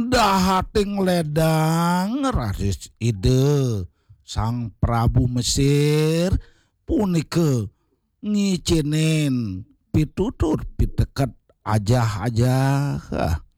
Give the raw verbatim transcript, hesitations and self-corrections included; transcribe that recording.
Dahating ledang rasis ide Sang Prabu Mesir punike ngicinin pitutur piteket aja aja.